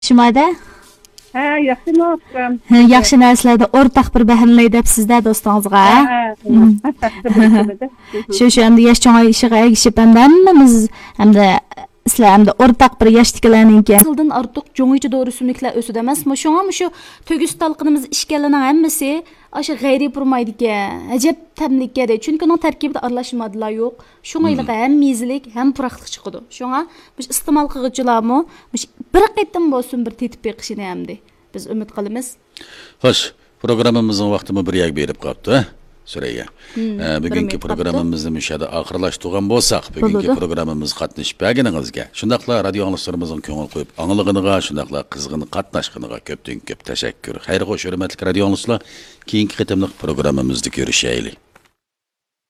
Şimada? Yaxshi no'pam. Yaxshi narsalarda o'rtaq bir bahanlay deb sizda do'stingizga. Shu endi yosh cho'ng ishiga ergishib hammamiz hamda sizlar hamda o'rtaq bir yoshdagilarningki yildan ortiq jo'ng'ichi dori o'simliklar o'sidi emasmi? Shunga shu to'gis talqinimiz ishkanlarning hammasi aşı g'ayri purmaydi ekan. Ajab tamlik kerak. Chunki uning tarkibida aralashmalar yo'q. Shunga ham mezlik, ham puraqlik chiqadi. Shunga biz iste'mol qiluvchilarmi bir qaytam bo'lsin bir tetib beqishini hamdi. Biz umid qilamiz. Xo'sh, programmamizning vaqtimi bir yak berib qolibdi. Süreyya. Bugungi programmamizni mushada oxirlashtirgan bo'lsak, bugungi programmamiz qatnashib berganingizga, shundaqla radio anglovchilarimizning ko'ngil qo'yib, anglig'iniga, shundaqla qizg'in qatnashganiga ko'pdan ko'p tashakkur. Xayr xo'sh, hurmatli radio anglovchilar, keyingi qitimliq programmamizda ko'rishaylik.